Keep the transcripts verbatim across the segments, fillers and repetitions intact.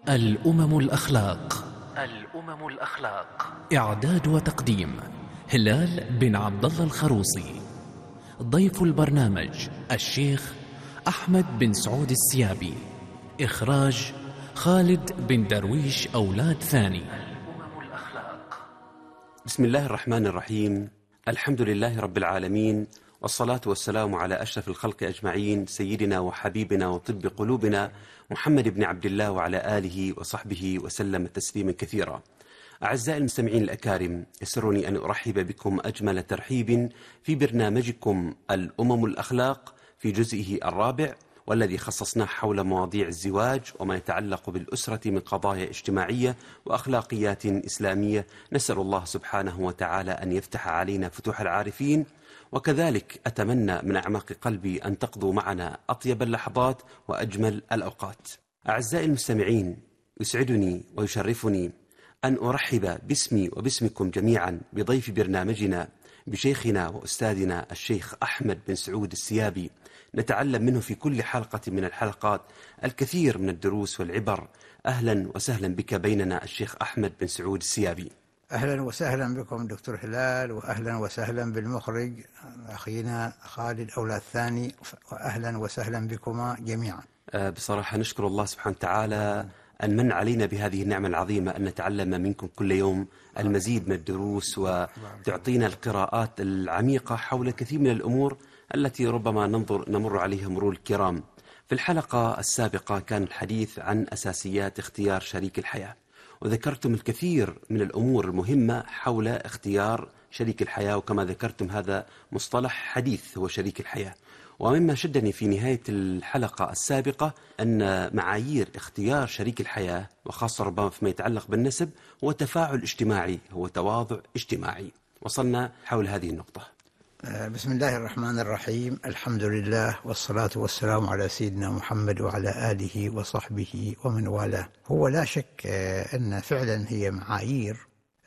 الأمم الأخلاق. الأمم الأخلاق. إعداد وتقديم هلال بن عبد الله الخروصي. ضيف البرنامج الشيخ أحمد بن سعود السيابي. إخراج خالد بن درويش أولاد ثاني. الأمم الأخلاق. بسم الله الرحمن الرحيم. الحمد لله رب العالمين، والصلاة والسلام على أشرف الخلق أجمعين، سيدنا وحبيبنا وطب قلوبنا محمد بن عبد الله وعلى آله وصحبه وسلم تسليما كثيرا. أعزائي المستمعين الأكارم، يسرني أن أرحب بكم أجمل ترحيب في برنامجكم الأمم الأخلاق في جزئه الرابع، والذي خصصناه حول مواضيع الزواج وما يتعلق بالأسرة من قضايا اجتماعية وأخلاقيات إسلامية. نسأل الله سبحانه وتعالى أن يفتح علينا فتوح العارفين، وكذلك أتمنى من أعماق قلبي أن تقضوا معنا أطيب اللحظات وأجمل الأوقات. أعزائي المستمعين، يسعدني ويشرفني أن أرحب باسمي وباسمكم جميعا بضيف برنامجنا، بشيخنا وأستاذنا الشيخ أحمد بن سعود السيابي. نتعلم منه في كل حلقة من الحلقات الكثير من الدروس والعبر. أهلا وسهلا بك بيننا الشيخ أحمد بن سعود السيابي. أهلا وسهلا بكم دكتور هلال، وأهلا وسهلا بالمخرج أخينا خالد أولاد ثاني، وأهلا وسهلا بكما جميعا. أه بصراحة نشكر الله سبحانه وتعالى أن من علينا بهذه النعمة العظيمة أن نتعلم منكم كل يوم المزيد من الدروس، وتعطينا القراءات العميقة حول كثير من الأمور التي ربما ننظر نمر عليها مرور الكرام. في الحلقة السابقة كان الحديث عن أساسيات اختيار شريك الحياة، وذكرتم الكثير من الأمور المهمة حول اختيار شريك الحياة، وكما ذكرتم هذا مصطلح حديث هو شريك الحياة. ومما شدني في نهاية الحلقة السابقة أن معايير اختيار شريك الحياة، وخاصة ربما فيما يتعلق بالنسب، هو تفاعل اجتماعي، هو تواضع اجتماعي. وصلنا حول هذه النقطة. بسم الله الرحمن الرحيم. الحمد لله والصلاة والسلام على سيدنا محمد وعلى آله وصحبه ومن والاه. هو لا شك أن فعلا هي معايير،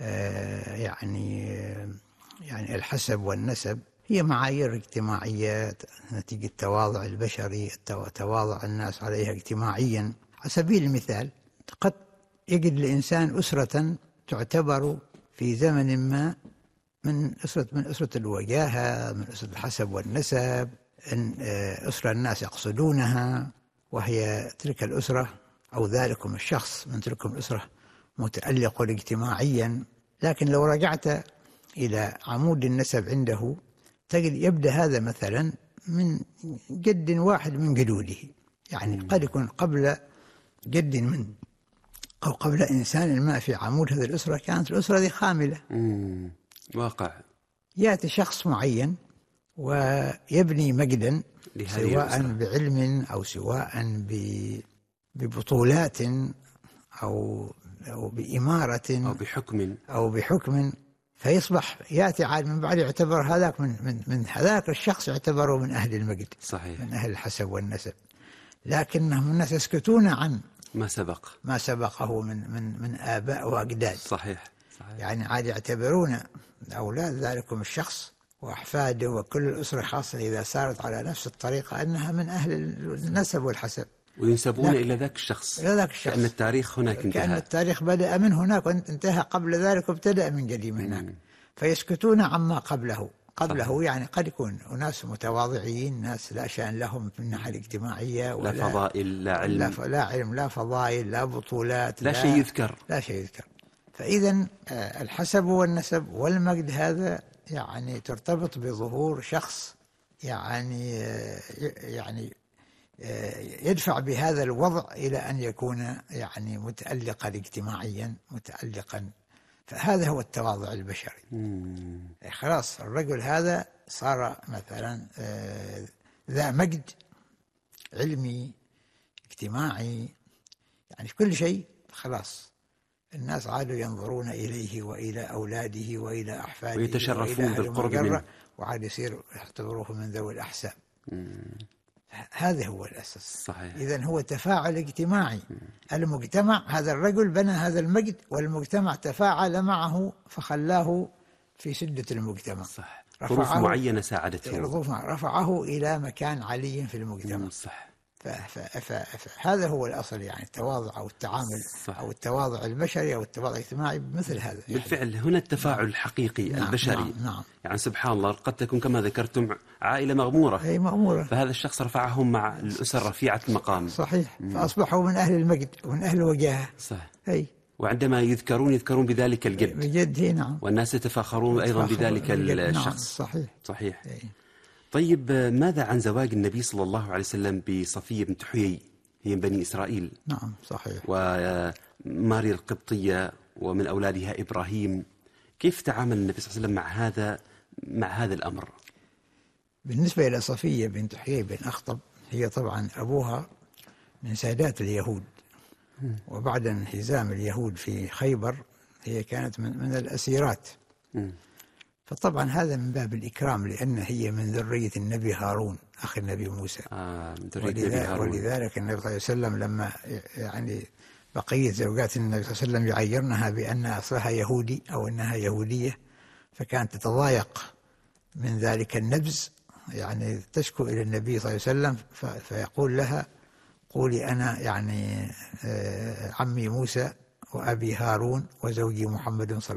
يعني يعني الحسب والنسب هي معايير اجتماعية نتيجة تواضع البشري، تواضع الناس عليها اجتماعيا. على سبيل المثال، قد يجد الإنسان أسرة تعتبر في زمن ما من أسرة من أسرة الوجاهة، من أسرة الحسب والنسب، إن أسرة الناس يقصدونها، وهي تلك الأسرة أو ذلكم الشخص من تلكم الأسرة متألق اجتماعيا. لكن لو رجعت إلى عمود النسب عنده تجد يبدأ هذا مثلا من جد واحد من جدوده، يعني قد يكون قبل جد من أو قبل إنسان ما في عمود هذه الأسرة كانت الأسرة دي خاملة. مم. واقع. يأتي شخص معين ويبني مجدا، سواء بعلم أو سواء ببطولات أو أو بإمارة أو بحكم أو بحكم فيصبح يأتي عاد من بعد يعتبر هذاك من من من هذاك الشخص يعتبره من أهل المجد، صحيح، من أهل الحسب والنسب. لكنهم الناس يسكتون عن ما سبق ما سبقه من من من آباء وأجداد. صحيح. صحيح. يعني عاد يعتبرون أولاد ذلكم الشخص وأحفاده وكل الأسرة، خاصة إذا سارت على نفس الطريقة، أنها من أهل النسب والحسب، وينسبون إلى ذاك الشخص، إلى ذاك الشخص، كأن التاريخ هناك انتهى، كأن التاريخ بدأ من هناك وانتهى قبل ذلك وابتدأ من قديم هناك. مم. فيسكتون عما قبله قبله صحيح. يعني قد يكون ناس متواضعين، ناس لا شأن لهم في الناحية الاجتماعية، ولا لا فضائل، لا علم، لا, لا علم، لا فضائل، لا بطولات، لا, لا شيء يذكر، لا شيء يذكر. فإذا الحسب والنسب والمجد هذا يعني ترتبط بظهور شخص يعني يعني يدفع بهذا الوضع إلى أن يكون يعني متألقا اجتماعيا، متألقا. فهذا هو التواضع البشري. مم. خلاص الرجل هذا صار مثلا ذا مجد علمي اجتماعي، يعني في كل شيء. خلاص الناس عادوا ينظرون إليه وإلى أولاده وإلى أحفاده ويتشرفون بالقرب منه، وعاد يصير يعتبروه من ذوي الأحساب. هذا هو الأساس. صحيح. إذن هو تفاعل اجتماعي. مم. المجتمع، هذا الرجل بنى هذا المجد، والمجتمع تفاعل معه فخلاه في سدة المجتمع. صح. ظروف معينة ساعدته، رفعه إلى مكان علي في المجتمع. صح. فهذا هو الأصل، يعني التواضع أو التعامل صح. أو التواضع البشري أو التواضع الاجتماعي بمثل هذا. بالفعل يعني هنا التفاعل نعم. الحقيقي نعم. البشري نعم. نعم. يعني سبحان الله قد تكون كما ذكرتم عائلة مغمورة، أي مغمورة، فهذا الشخص رفعهم مع الأسر رفيعة المقام. صحيح. مم. فأصبحوا من أهل المجد ومن أهل الوجاهة. صح. أي. وعندما يذكرون يذكرون بذلك الجد بجد. نعم. والناس يتفاخرون أيضا بذلك الشخص. نعم. صحيح. صحيح. أي. طيب ماذا عن زواج النبي صلى الله عليه وسلم بصفية بنت حيي هي من بني إسرائيل؟ نعم صحيح. وماريا القبطية ومن أولادها إبراهيم، كيف تعامل النبي صلى الله عليه وسلم مع هذا مع هذا الأمر؟ بالنسبة إلى صفية بنت حيي بن أخطب، هي طبعا أبوها من سادات اليهود، وبعد انهزام اليهود في خيبر هي كانت من, من الأسيرات. م. فطبعا هذا من باب الإكرام، لأن هي من ذرية النبي هارون أخي النبي موسى. آه ولذلك, ولذلك النبي صلى الله عليه وسلم لما يعني بقية زوجات النبي صلى الله عليه وسلم يعيرنها بأن أصلها يهودي أو أنها يهودية، فكانت تتضايق من ذلك النبز، يعني تشكو إلى النبي صلى الله عليه وسلم فيقول لها قولي أنا يعني عمي موسى وأبي هارون وزوجي محمد صلى الله عليه وسلم.